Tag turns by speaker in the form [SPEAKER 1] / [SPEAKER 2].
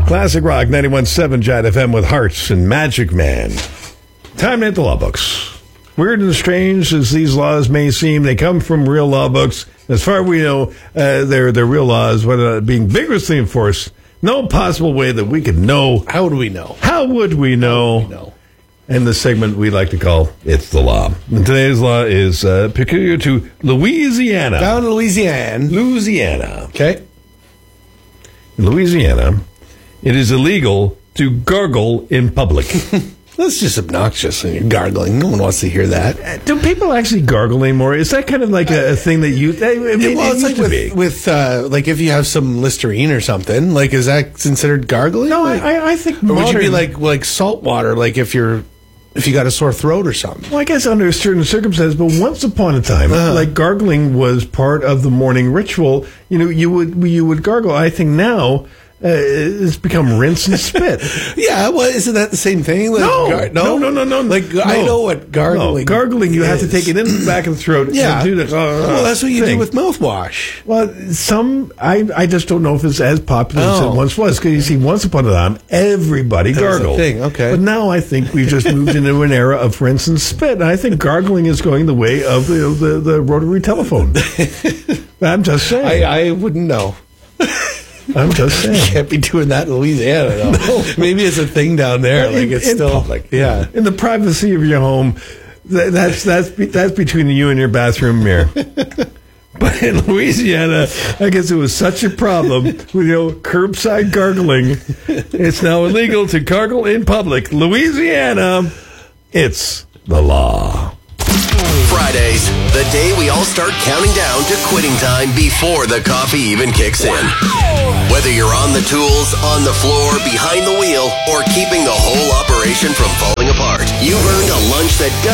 [SPEAKER 1] Classic Rock 91.7 Giant FM with Hearts and Magic Man. Time to hit the law books. Weird and strange as these laws may seem, they come from real law books. As far as we know, they're real laws, but being vigorously enforced. No possible way that we could know.
[SPEAKER 2] How would we know?
[SPEAKER 1] How would we know? And the segment we like to call It's the Law. And today's law is peculiar to Louisiana.
[SPEAKER 2] Down in Louisiana. Okay.
[SPEAKER 1] In Louisiana, it is illegal to gargle in public.
[SPEAKER 2] That's just obnoxious when you're gargling. No one wants to hear that.
[SPEAKER 1] Do people actually gargle anymore? Is that kind of like a thing that you...
[SPEAKER 2] Well, it's like with like if you have some Listerine or something, like is that considered gargling?
[SPEAKER 1] No,
[SPEAKER 2] like,
[SPEAKER 1] I think
[SPEAKER 2] or would you be like salt water, like if you got a sore throat or something?
[SPEAKER 1] Well, I guess under certain circumstances, but once upon a time, like gargling was part of the morning ritual. You know, you would gargle. I think now it's become rinse and spit.
[SPEAKER 2] Yeah, well, isn't that the same thing? Like,
[SPEAKER 1] No.
[SPEAKER 2] Like
[SPEAKER 1] No.
[SPEAKER 2] I know what gargling.
[SPEAKER 1] No, gargling, you have to take it in the back of the throat.
[SPEAKER 2] Yeah.
[SPEAKER 1] And do the,
[SPEAKER 2] well, that's what you
[SPEAKER 1] thing.
[SPEAKER 2] do with mouthwash.
[SPEAKER 1] Well, I just don't know if it's as popular as it once was. Because you see, once upon a time, everybody gargled.
[SPEAKER 2] Thing. Okay.
[SPEAKER 1] But now I think we've just moved into an era of rinse and spit. And I think gargling is going the way of the rotary telephone. I'm just saying.
[SPEAKER 2] I wouldn't know.
[SPEAKER 1] I'm just saying.
[SPEAKER 2] You can't be doing that in Louisiana, though. No. Maybe it's a thing down there.
[SPEAKER 1] Well,
[SPEAKER 2] like it's
[SPEAKER 1] in
[SPEAKER 2] still
[SPEAKER 1] public.
[SPEAKER 2] Yeah.
[SPEAKER 1] In the privacy of your home, that's between you and your bathroom mirror. But in Louisiana, I guess it was such a problem with curbside gargling. It's now illegal to gargle in public. Louisiana, it's the law.
[SPEAKER 3] Fridays, the day we all start counting down to quitting time before the coffee even kicks in. Whether you're on the tools, on the floor, behind the wheel, or keeping the whole operation from falling apart, you've earned a lunch that